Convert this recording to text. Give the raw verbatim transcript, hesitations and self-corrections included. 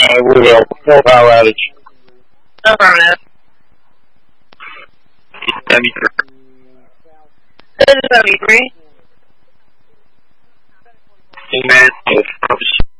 I will. No power outage. No problem. seventy-three. This is seventy-three. Two minutes.